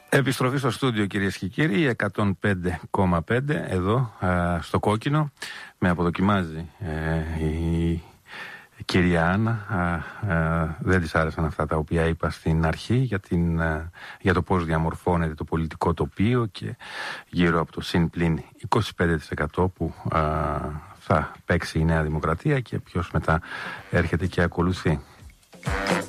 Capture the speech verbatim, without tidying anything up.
Επιστροφή στο στούντιο, κυρίες και κύριοι, εκατόν πέντε κόμμα πέντε εδώ α, στο Κόκκινο. Με αποδοκιμάζει ε, η κυρία Άννα. Α, α, δεν της άρεσαν αυτά τα οποία είπα στην αρχή για, την, α, για το πώς διαμορφώνεται το πολιτικό τοπίο και γύρω από το συν πλην είκοσι πέντε τοις εκατό που α, θα παίξει η Νέα Δημοκρατία και ποιος μετά έρχεται και ακολουθεί.